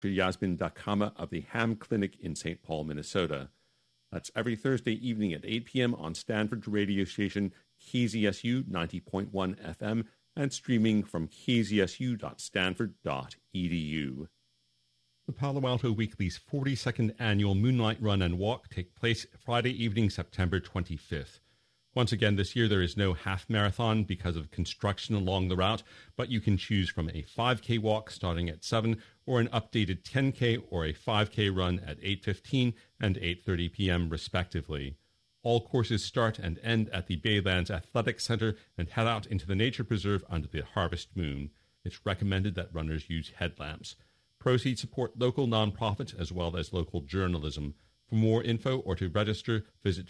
Yasmin Dakama of the Ham Clinic in St. Paul, Minnesota. That's every Thursday evening at 8 p.m. on Stanford's radio station KZSU 90.1 FM and streaming from kzsu.stanford.edu. The Palo Alto Weekly's 42nd annual Moonlight Run and Walk take place Friday evening, September 25th. Once again, this year there is no half marathon because of construction along the route, but you can choose from a 5K walk starting at 7 or an updated 10K or a 5K run at 8:15 and 8:30 p.m. respectively. All courses start and end at the Baylands Athletic Center and head out into the nature preserve under the harvest moon. It's recommended that runners use headlamps. Proceeds support local nonprofits as well as local journalism. For more info or to register, visit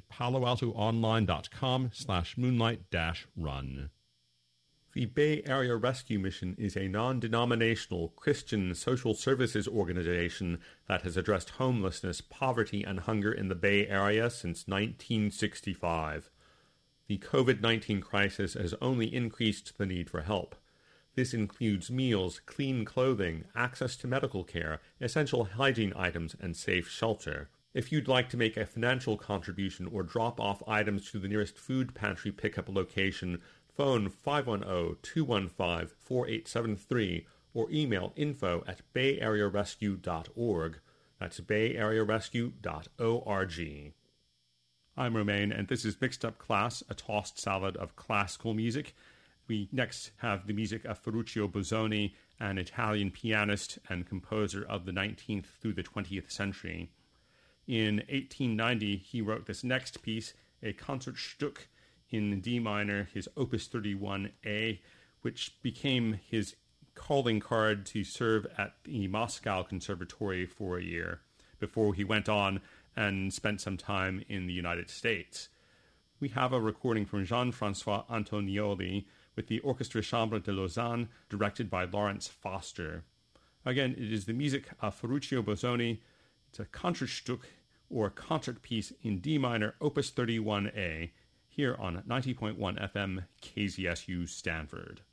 paloaltoonline.com/moonlight-run. The Bay Area Rescue Mission is a non-denominational Christian social services organization that has addressed homelessness, poverty, and hunger in the Bay Area since 1965. The COVID-19 crisis has only increased the need for help. This includes meals, clean clothing, access to medical care, essential hygiene items, and safe shelter. If you'd like to make a financial contribution or drop off items to the nearest food pantry pickup location, phone 510-215-4873 or email info@bayarearescue.org. That's bayarearescue.org. I'm Romain, and this is Mixed Up Class, a tossed salad of classical music. We next have the music of Ferruccio Busoni, an Italian pianist and composer of the 19th through the 20th century. In 1890, he wrote this next piece, a Concertstück in D minor, his Opus 31A, which became his calling card to serve at the Moscow Conservatory for a year, before he went on and spent some time in the United States. We have a recording from Jean-François Antonioli with the Orchestre Chambre de Lausanne, directed by Lawrence Foster. Again, it is the music of Ferruccio Busoni. It's a Concertstück, or concert piece in D minor, Opus 31A, here on 90.1 FM KZSU Stanford.